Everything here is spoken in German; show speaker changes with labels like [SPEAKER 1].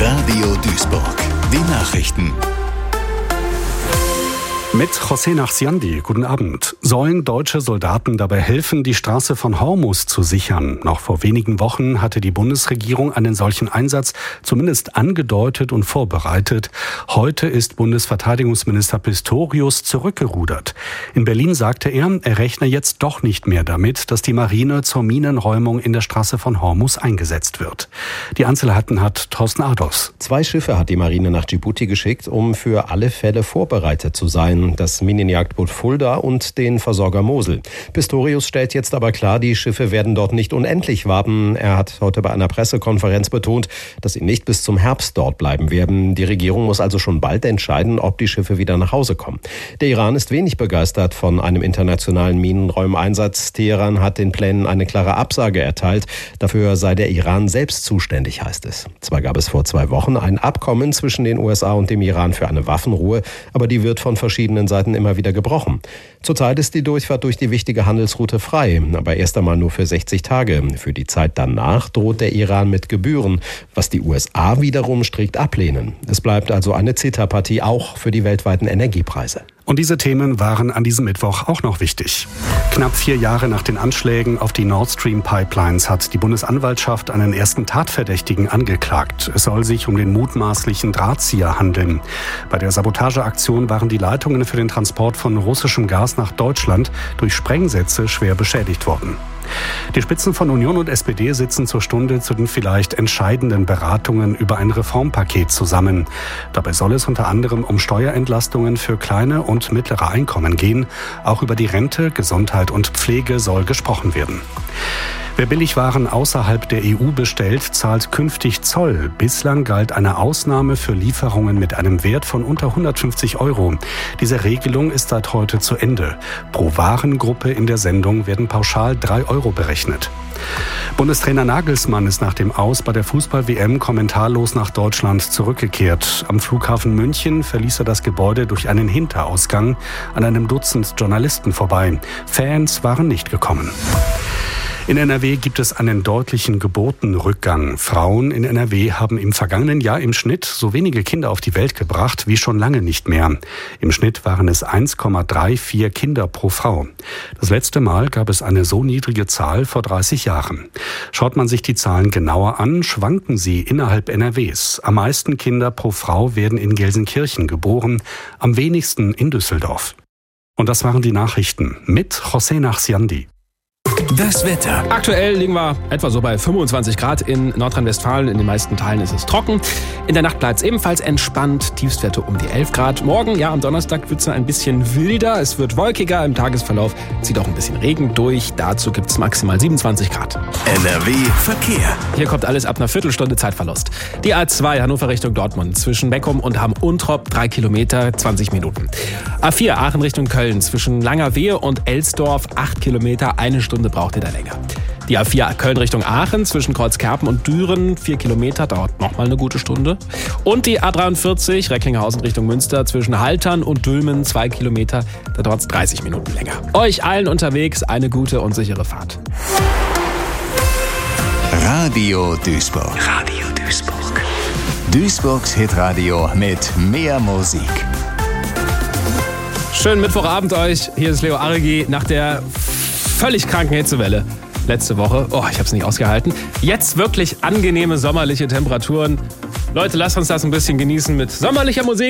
[SPEAKER 1] Radio Duisburg. Die Nachrichten.
[SPEAKER 2] Mit José Nachsiandi, guten Abend. Sollen deutsche Soldaten dabei helfen, die Straße von Hormuz zu sichern? Noch vor wenigen Wochen hatte die Bundesregierung einen solchen Einsatz zumindest angedeutet und vorbereitet. Heute ist Bundesverteidigungsminister Pistorius zurückgerudert. In Berlin sagte er rechne jetzt doch nicht mehr damit, dass die Marine zur Minenräumung in der Straße von Hormuz eingesetzt wird. Die Einzelheiten hat Thorsten Ados.
[SPEAKER 3] 2 Schiffe hat die Marine nach Djibouti geschickt, um für alle Fälle vorbereitet zu sein. Das Minenjagdboot Fulda und den Versorger Mosel. Pistorius stellt jetzt aber klar, die Schiffe werden dort nicht unendlich warten. Er hat heute bei einer Pressekonferenz betont, dass sie nicht bis zum Herbst dort bleiben werden. Die Regierung muss also schon bald entscheiden, ob die Schiffe wieder nach Hause kommen. Der Iran ist wenig begeistert von einem internationalen Minenräumeinsatz. Teheran hat den Plänen eine klare Absage erteilt. Dafür sei der Iran selbst zuständig, heißt es. Zwar gab es vor 2 Wochen ein Abkommen zwischen den USA und dem Iran für eine Waffenruhe, aber die wird von verschiedenen Seiten immer wieder gebrochen. Zurzeit ist die Durchfahrt durch die wichtige Handelsroute frei, aber erst einmal nur für 60 Tage. Für die Zeit danach droht der Iran mit Gebühren, was die USA wiederum strikt ablehnen. Es bleibt also eine Zitterpartie auch für die weltweiten Energiepreise.
[SPEAKER 2] Und diese Themen waren an diesem Mittwoch auch noch wichtig. Knapp 4 Jahre nach den Anschlägen auf die Nord Stream Pipelines hat die Bundesanwaltschaft einen ersten Tatverdächtigen angeklagt. Es soll sich um den mutmaßlichen Drahtzieher handeln. Bei der Sabotageaktion waren die Leitungen für den Transport von russischem Gas nach Deutschland durch Sprengsätze schwer beschädigt worden. Die Spitzen von Union und SPD sitzen zur Stunde zu den vielleicht entscheidenden Beratungen über ein Reformpaket zusammen. Dabei soll es unter anderem um Steuerentlastungen für kleine und mittlere Einkommen gehen. Auch über die Rente, Gesundheit und Pflege soll gesprochen werden. Wer Billigwaren außerhalb der EU bestellt, zahlt künftig Zoll. Bislang galt eine Ausnahme für Lieferungen mit einem Wert von unter 150 €. Diese Regelung ist seit heute zu Ende. Pro Warengruppe in der Sendung werden pauschal 3 € berechnet. Bundestrainer Nagelsmann ist nach dem Aus bei der Fußball-WM kommentarlos nach Deutschland zurückgekehrt. Am Flughafen München verließ er das Gebäude durch einen Hinterausgang an einem Dutzend Journalisten vorbei. Fans waren nicht gekommen. In NRW gibt es einen deutlichen Geburtenrückgang. Frauen in NRW haben im vergangenen Jahr im Schnitt so wenige Kinder auf die Welt gebracht wie schon lange nicht mehr. Im Schnitt waren es 1,34 Kinder pro Frau. Das letzte Mal gab es eine so niedrige Zahl vor 30 Jahren. Schaut man sich die Zahlen genauer an, schwanken sie innerhalb NRWs. Am meisten Kinder pro Frau werden in Gelsenkirchen geboren, am wenigsten in Düsseldorf. Und das waren die Nachrichten mit José Nachsiandi.
[SPEAKER 1] Das Wetter.
[SPEAKER 4] Aktuell liegen wir etwa so bei 25 Grad in Nordrhein-Westfalen. In den meisten Teilen ist es trocken. In der Nacht bleibt es ebenfalls entspannt. Tiefstwerte um die 11 Grad. Morgen, am Donnerstag wird es ein bisschen wilder. Es wird wolkiger. Im Tagesverlauf zieht auch ein bisschen Regen durch. Dazu gibt es maximal 27 Grad.
[SPEAKER 1] NRW Verkehr.
[SPEAKER 4] Hier kommt alles ab einer Viertelstunde Zeitverlust. Die A2 Hannover Richtung Dortmund zwischen Beckum und Hamm-Untrop 3 Kilometer, 20 Minuten. A4 Aachen Richtung Köln zwischen Langerwehe und Elsdorf 8 Kilometer, 1 Stunde braucht ihr da länger. Die A4 Köln Richtung Aachen zwischen Kreuzkerpen und Düren 4 Kilometer, dauert nochmal eine gute Stunde. Und die A43 Recklinghausen Richtung Münster zwischen Haltern und Dülmen 2 Kilometer, da dauert es 30 Minuten länger. Euch allen unterwegs eine gute und sichere Fahrt.
[SPEAKER 1] Radio Duisburg. Radio Duisburg. Duisburgs Hitradio mit mehr Musik.
[SPEAKER 4] Schönen Mittwochabend euch. Hier ist Leo Arregi nach der völlig kranken Hitzewelle letzte Woche. Ich habe es nicht ausgehalten. Jetzt wirklich angenehme sommerliche Temperaturen. Leute, lasst uns das ein bisschen genießen mit sommerlicher Musik.